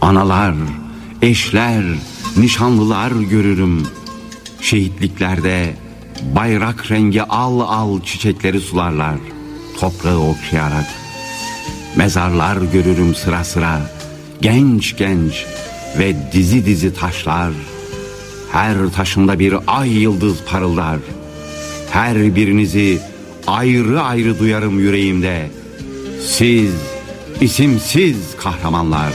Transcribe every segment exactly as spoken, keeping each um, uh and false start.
Analar, eşler, nişanlılar görürüm. Şehitliklerde bayrak rengi al al çiçekleri sularlar, toprağı okşayarak. Mezarlar görürüm sıra sıra, genç genç ve dizi dizi taşlar. Her taşında bir ay yıldız parıldar. Her birinizi ayrı ayrı duyarım yüreğimde. Siz isimsiz kahramanlar.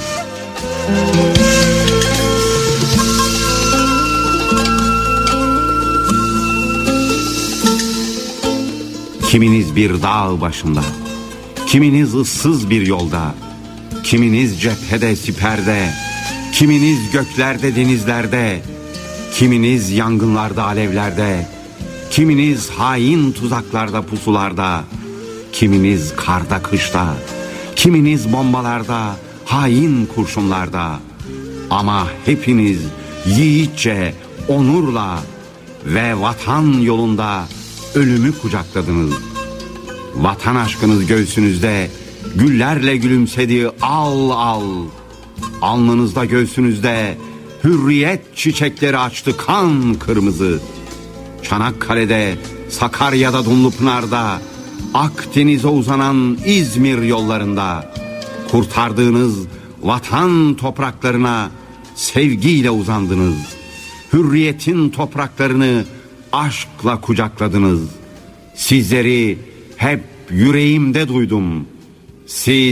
Kiminiz bir dağ başında, kiminiz ıssız bir yolda, kiminiz cephede siperde, kiminiz göklerde denizlerde, kiminiz yangınlarda alevlerde, kiminiz hain tuzaklarda pusularda, kiminiz karda kışta, kiminiz bombalarda, hain kurşunlarda. Ama hepiniz yiğitçe, onurla ve vatan yolunda ölümü kucakladınız. Vatan aşkınız göğsünüzde güllerle gülümsedi al al. Alnınızda göğsünüzde hürriyet çiçekleri açtı kan kırmızı. Çanakkale'de, Sakarya'da, Dumlupınar'da, Akdeniz'e uzanan İzmir yollarında kurtardığınız vatan topraklarına sevgiyle uzandınız. Hürriyetin topraklarını aşkla kucakladınız. Sizleri hep yüreğimde duydum. Siz